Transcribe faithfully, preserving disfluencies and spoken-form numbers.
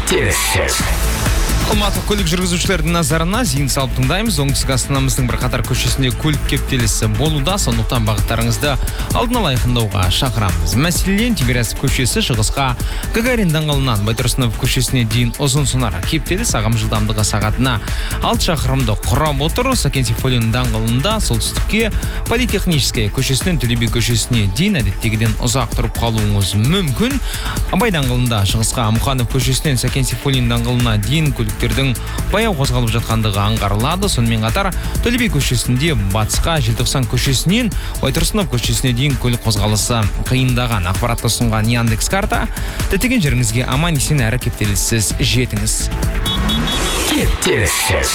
кептеліссіз. Алматы көлік жүргізушілердің назарына зейін салып тыңдаймыз. Оңтүстік Астанамыздың бірқатар көшесінде көлік кептелісі болуда, сондықтан бағыттарыңызды алдын ала айқындауға шақырамыз. Мәселен, Тимирязев көшесі шығысқа Гагарин даңғылынан Байтұрсынов көшесіне дейін ұзын сонар кептеліс ағым жылдамдығы сағатына алты шақырымды құрап отыр. Сәкен Сейфуллин даңғылында солтүстікке Политехническая көшесінен Төле би көшесіне дейін әдеттегіден ұзақ тұрып қалуыңыз мүмкін. Абай даңғылында шығысқа Мұханов көшесінен Сәкен Сейфуллин даңғылына дейін көліктердің баяу қозғалып жатқандығы аңғарылады. Сонымен қатар Төле би көшесінде батысқа Желтоқсан көшесінен Байтұрсынов көшесіне дейін көлік қозғалысы қиындаған. Ақпаратты ұсынған Яндекс карта. Діттеген жеріңізге аман есен әрі кептеліссіз жетіңіз. Кептеліссіз.